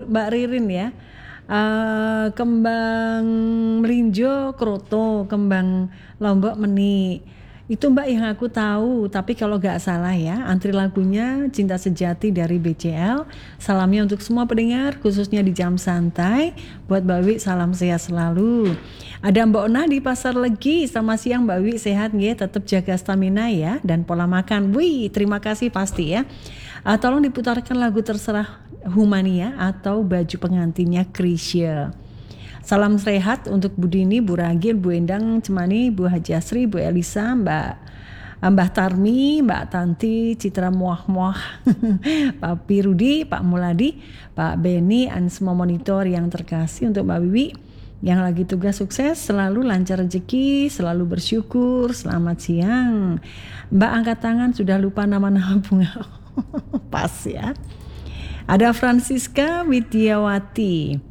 Mbak Ririn ya. Kembang melinjo kroto, kembang lombok meni. Itu Mbak yang aku tahu, tapi kalau gak salah ya, antri lagunya Cinta Sejati dari BCL. Salamnya untuk semua pendengar, khususnya di jam santai. Buat Mbak Wi, salam sehat selalu. Ada Mbak Ona di Pasar Legi. Selamat siang Mbak Wi, sehat nggih, tetap jaga stamina ya, dan pola makan. Wih, terima kasih pasti ya. Tolong diputarkan lagu terserah Humania atau baju pengantinnya Krisya. Salam sehat untuk Bu Dini, Bu Ragil, Bu Endang, Cemani, Bu Haji Asri, Bu Elisa, Mbah Tarmi, Mbak Tanti, Citra Muah-Muah, Pak Pirudi, Pak Muladi, Pak Beni, dan semua monitor yang terkasih. Untuk Mbak Wiwi yang lagi tugas, sukses, selalu lancar rezeki, selalu bersyukur. Selamat siang. Mbak angkat tangan, sudah lupa nama-nama bunga. Pas ya. Ada Francisca Widiawati.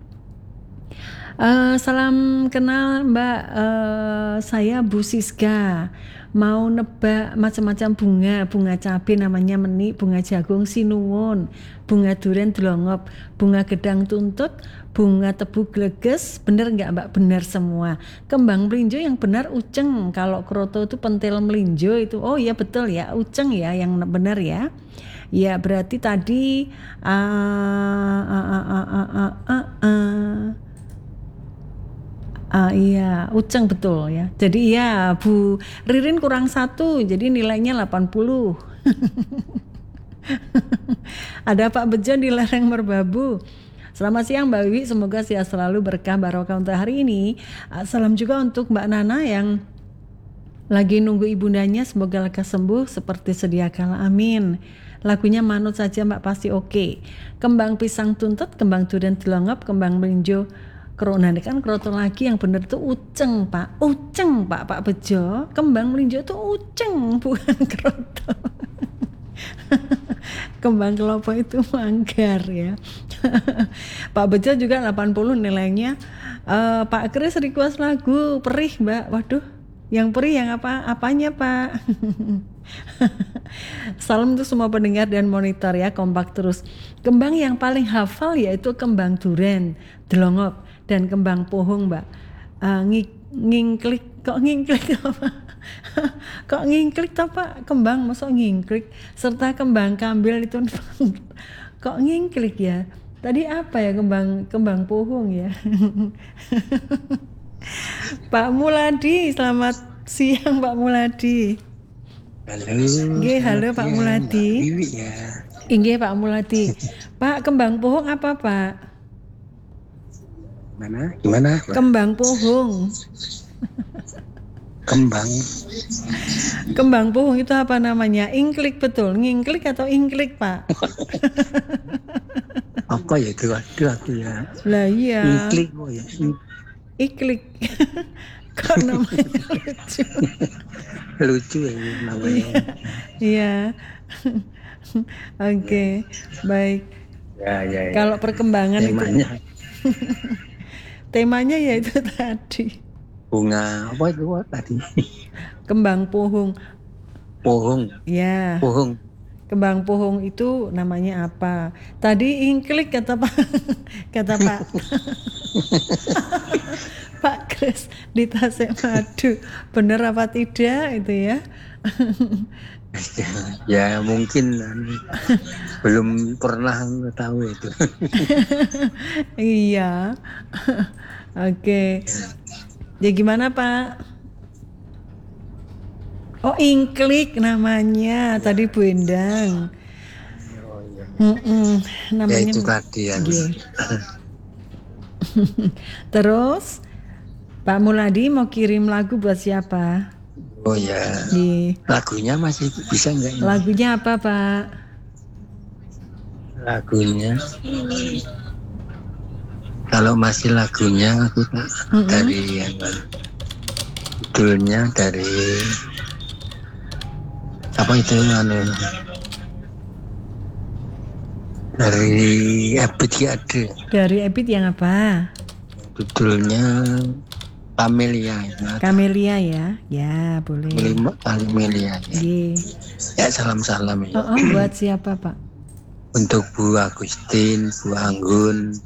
Salam kenal Mbak, saya Bu Siska. Mau nebak macam-macam bunga cabai namanya meni, bunga jagung sinuwun, bunga duren delongop, bunga gedang tuntut, bunga tebu gleges. Bener nggak Mbak? Bener semua. Kembang melinjo yang benar uceng. Kalau kroto itu pentil melinjo itu. Oh iya betul ya, uceng ya yang benar ya. Ya berarti tadi iya, uceng betul ya. Jadi ya Bu Ririn kurang 1, jadi nilainya 80. Ada Pak Bejo di lereng Merbabu. Selamat siang Mbak Wiwi, semoga sehat selalu, berkah barokah untuk hari ini. Salam juga untuk Mbak Nana yang lagi nunggu ibundanya, semoga lekas sembuh seperti sedia kala, amin. Lagunya manut saja Mbak, pasti oke. Kembang pisang tuntut, kembang durian delongop, kembang melinjo Corona kan kroto lagi yang bener tuh uceng Pak, uceng Pak Bejo. Kembang melinjo tuh uceng bukan kroto. Kembang kelopo itu manggar ya. Pak Bejo juga 80 nilainya. Pak Kris request lagu perih Mbak. Waduh, yang perih yang apanya Pak? Salam untuk semua pendengar dan monitor ya, kompak terus. Kembang yang paling hafal yaitu kembang duren delongop dan kembang pohong Mbak. Ngingklik apa? Kok ngingklik apa? Kembang masuk ngingklik, serta kembang kambil itu kok ngingklik ya? Tadi apa ya, kembang pohong ya? Pak Muladi, selamat siang Pak Muladi. Halo. Nggih, halo Pak Muladi. Nggih Pak Muladi. Pak, kembang pohong apa Pak? Gimana? Kembang pohong. Kembang pohong itu apa namanya? Ingklik betul, ngingklik atau ingklik Pak? Apa ya itu? Aduh aku ya. Lah iya. Ingklik oh ya. Iklik. Kok namanya lucu? Lucu ya namanya. Iya. Oke, baik. Ya. Kalau perkembangan temanya. Temanya ya itu tadi. Bunga apa itu tadi? Kembang pohong. Pohong. Ya. Pohong. Kembang pohong itu namanya apa? Tadi ingklik kata Pak. Pak Kris di Tasikmadu. Bener apa tidak itu ya? Ya mungkin belum pernah tahu itu. Iya. Oke. Ya gimana Pak? Oh ingklik namanya tadi Bu Endang. Namanya ya itu tadi ya. Terus Pak Muladi mau kirim lagu buat siapa? Oh ya. Lagunya masih bisa nggak? Lagunya apa Pak? Lagunya kalau masih lagunya aku dari yang judulnya dari apa itu dari Ebit Ade. Dari Ebit yang apa? Judulnya Camelia. Camelia ya, ya boleh. Camelia. Ya salam-salam ya. Buat siapa Pak? Untuk Bu Agustin, Bu Anggun,